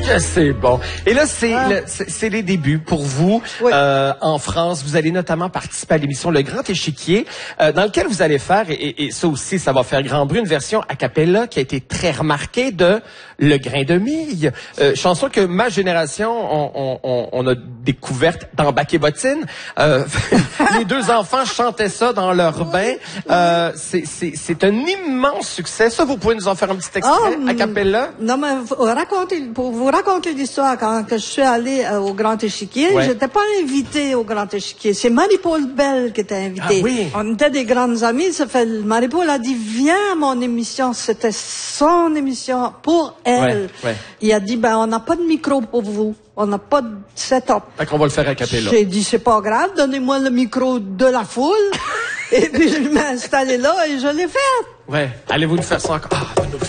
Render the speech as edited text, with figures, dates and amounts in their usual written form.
C'est bon. Et là, c'est les débuts pour vous. Oui. En France, vous allez notamment participer à l'émission Le Grand Échiquier, dans lequel vous allez faire, et ça aussi, ça va faire grand bruit, une version a cappella qui a été très remarquée de Le Grain de Mille. Chanson que ma génération, on a découverte dans Bac et Bottine. Les deux enfants chantaient ça dans leur bain. C'est un immense succès. Ça, vous pouvez nous en faire un petit extrait a cappella? Non, mais pour vous raconter l'histoire, quand je suis allée au Grand Échiquier, j'étais pas invitée au Grand Échiquier. C'est Marie-Paul Bell qui était invitée. Ah oui. On était des grandes amies. Ça fait, Marie-Paul a dit, viens à mon émission. C'était son émission pour elle. Il a dit, on n'a pas de micro pour vous. On n'a pas de setup. Fait qu'on va le faire a cappella. J'ai dit, c'est pas grave, donnez-moi le micro de la foule. Et puis, je m'ai installé là et je l'ai fait. Allez-vous nous faire ça encore?